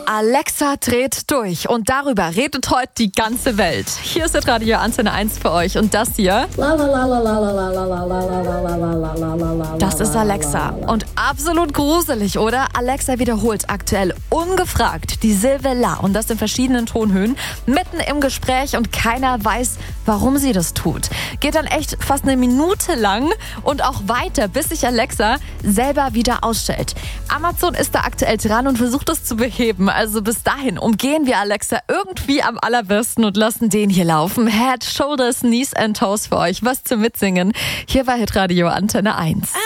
Alexa dreht durch und darüber redet heute die ganze Welt. Hier ist das Radio Antenne 1 für euch und das hier, das ist Alexa. Und absolut gruselig, oder? Alexa wiederholt aktuell ungefragt die Silbe La und das in verschiedenen Tonhöhen, mitten im Gespräch und keiner weiß, warum sie das tut. Geht dann echt fast eine Minute lang und auch weiter, bis sich Alexa selber wieder ausstellt. Amazon ist da aktuell dran und versucht es zu beheben. Also bis dahin umgehen wir Alexa irgendwie am allerbesten und lassen den hier laufen. Head, Shoulders, Knees and Toes für euch. Was zum Mitsingen. Hier war Hitradio Antenne 1.